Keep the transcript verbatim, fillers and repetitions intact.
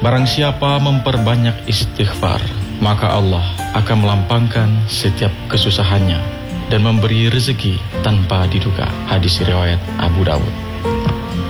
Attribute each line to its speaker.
Speaker 1: Barang siapa memperbanyak istighfar, maka Allah akan melampangkan setiap kesusahannya dan memberi rezeki tanpa diduga. Hadis riwayat Abu Dawud.